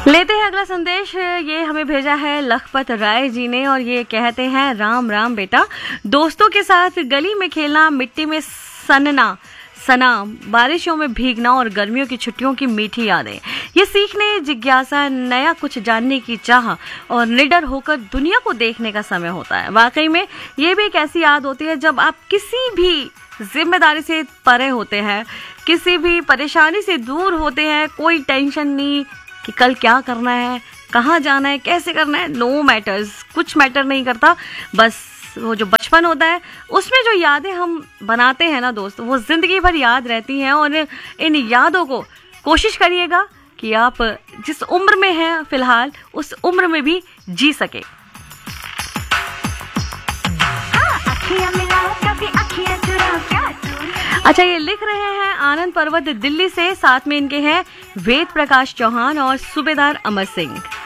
लेते हैं अगला संदेश। ये हमें भेजा है लखपत राय जी ने और ये कहते हैं, राम राम बेटा, दोस्तों के साथ गली में खेलना, मिट्टी में सना, बारिशों में भीगना और गर्मियों की छुट्टियों की मीठी यादें, ये सीखने, जिज्ञासा, नया कुछ जानने की चाह और निडर होकर दुनिया को देखने का समय होता है। वाकई में ये भी एक ऐसी याद होती है जब आप किसी भी जिम्मेदारी से परे होते हैं, किसी भी परेशानी से दूर होते हैं, कोई टेंशन नहीं कि कल क्या करना है, कहाँ जाना है, कैसे करना है, नो मैटर्स, कुछ मैटर नहीं करता। बस वो जो बचपन होता है उसमें जो यादें हम बनाते हैं ना दोस्त, वो जिंदगी भर याद रहती हैं। और इन यादों को कोशिश करिएगा कि आप जिस उम्र में हैं फिलहाल उस उम्र में भी जी सके। अच्छा, ये लिख रहे हैं आनंद पर्वत दिल्ली से, साथ में इनके हैं वेद प्रकाश चौहान और सूबेदार अमर सिंह।